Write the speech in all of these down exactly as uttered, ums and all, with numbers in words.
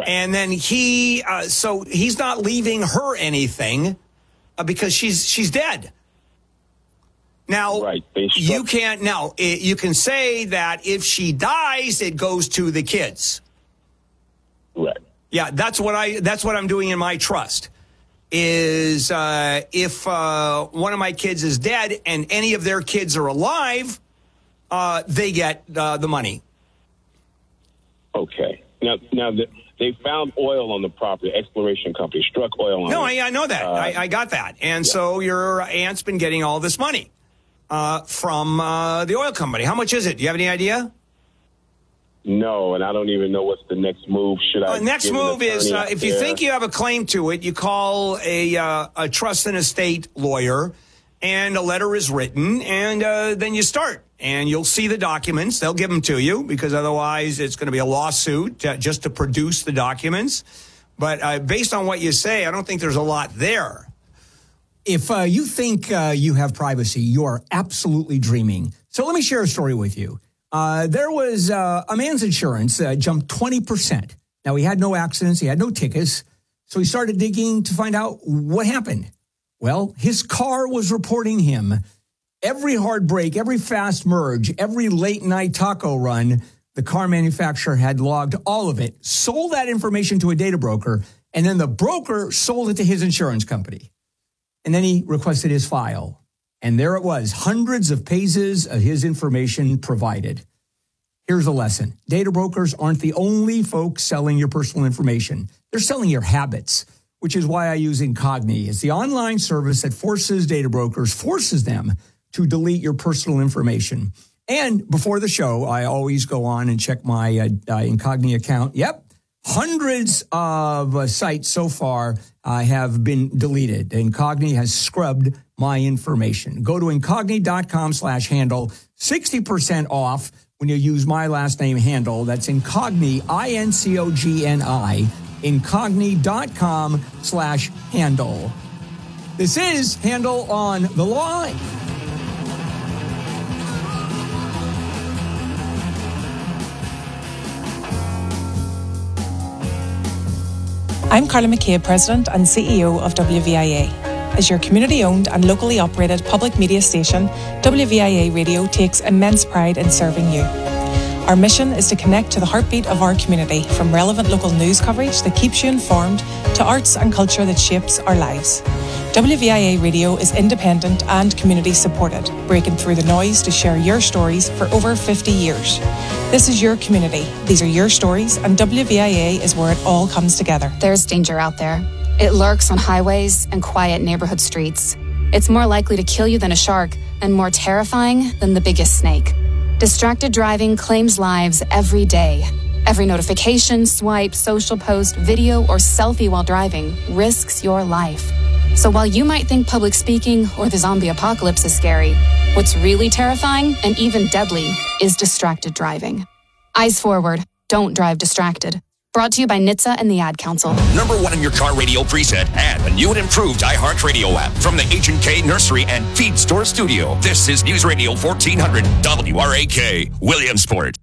Right. And then he, uh, so he's not leaving her anything uh, because she's she's dead. Now, right. you can't, now, it, you can say that if she dies, it goes to the kids. Right. Yeah, that's what I, that's what I'm doing in my trust. Is uh, if uh, one of my kids is dead and any of their kids are alive, uh, they get uh, the money. Okay. Now, now the, they found oil on the property. Exploration company struck oil on no, it. No, I, I know that. Uh, I, I got that. And yeah. So your aunt's been getting all this money uh, from uh, the oil company. How much is it? Do you have any idea? No, and I don't even know what's the next move. Should I? The uh, next move is uh, if you think you have a claim to it, you call a uh, a trust and estate lawyer, and a letter is written, and uh, then you start, and you'll see the documents. They'll give them to you because otherwise it's going to be a lawsuit uh, just to produce the documents. But uh, based on what you say, I don't think there's a lot there. If uh, you think uh, you have privacy, you are absolutely dreaming. So let me share a story with you. Uh, there was uh, a man's insurance uh, jumped twenty percent. Now, he had no accidents. He had no tickets. So he started digging to find out what happened. Well, his car was reporting him. Every hard brake, every fast merge, every late night taco run, the car manufacturer had logged all of it, sold that information to a data broker, and then the broker sold it to his insurance company. And then he requested his file. And there it was, hundreds of pages of his information provided. Here's a lesson. Data brokers aren't the only folks selling your personal information. They're selling your habits, which is why I use Incogni. It's the online service that forces data brokers, forces them to delete your personal information. And before the show, I always go on and check my uh, uh, Incogni account. Yep. Hundreds of uh, sites so far uh, have been deleted. Incogni has scrubbed my information. Go to incogni.com slash handle, sixty percent off when you use my last name handle. That's Incogni, I N C O G N I, incogni.com slash handle. This is Handle on the Line. I'm Carla McCabe, President and C E O of W V I A. As your community-owned and locally operated public media station, W V I A Radio takes immense pride in serving you. Our mission is to connect to the heartbeat of our community, from relevant local news coverage that keeps you informed to arts and culture that shapes our lives. W V I A Radio is independent and community-supported, breaking through the noise to share your stories for over fifty years. This is your community, these are your stories, and W V I A is where it all comes together. There's danger out there. It lurks on highways and quiet neighborhood streets. It's more likely to kill you than a shark, and more terrifying than the biggest snake. Distracted driving claims lives every day. Every notification, swipe, social post, video, or selfie while driving risks your life. So while you might think public speaking or the zombie apocalypse is scary, what's really terrifying and even deadly is distracted driving. Eyes forward. Don't drive distracted. Brought to you by N H T S A and the Ad Council. Number one in your car radio preset and a new and improved iHeartRadio app from the H and K Nursery and Feed Store Studio. This is News Radio fourteen hundred W R A K, Williamsport.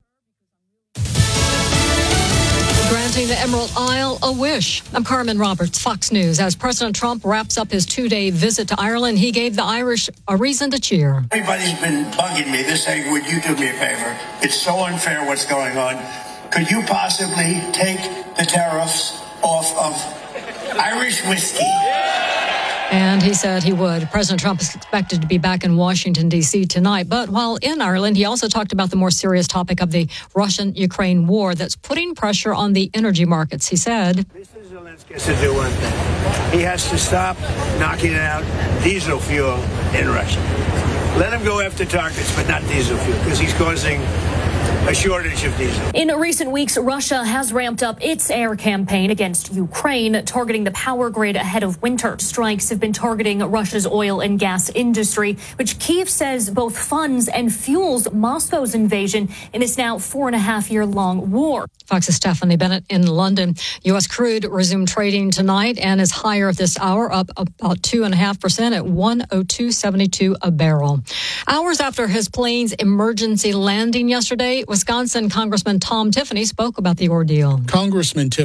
Granting the Emerald Isle a wish. I'm Carmen Roberts, Fox News. As President Trump wraps up his two-day visit to Ireland, he gave the Irish a reason to cheer. Everybody's been bugging me. They're saying, would you do me a favor? It's so unfair what's going on. Could you possibly take the tariffs off of Irish whiskey? And he said he would. President Trump is expected to be back in Washington, D C tonight. But while in Ireland, he also talked about the more serious topic of the Russian-Ukraine war that's putting pressure on the energy markets. He said, Mister Zelensky has to do one thing. He has to stop knocking out diesel fuel in Russia. Let him go after targets, but not diesel fuel, because he's causing a shortage of diesel. In recent weeks, Russia has ramped up its air campaign against Ukraine, targeting the power grid ahead of winter. Strikes have been targeting Russia's oil and gas industry, which Kyiv says both funds and fuels Moscow's invasion in its now four and a half year long war. Fox's Stephanie Bennett in London. U S crude resumed trading tonight and is higher this hour, up about two and a half percent at one oh two seventy-two a barrel. Hours after his plane's emergency landing yesterday, Wisconsin Congressman Tom Tiffany spoke about the ordeal. Congressman Tiffany